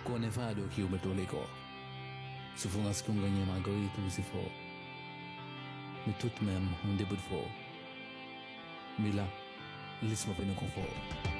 Conevado geometolico. Se for as kung ganyan algoritmo si fo. Mi tout même un début de fo. Mila, lisma pinukong fo.